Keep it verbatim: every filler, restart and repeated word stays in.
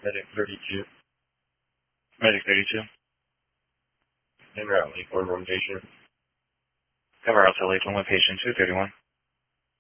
Medic thirty-two. Medic thirty-two. En route, Lakeland, one patient. Cover out to Lakeland with patient two thirty-one.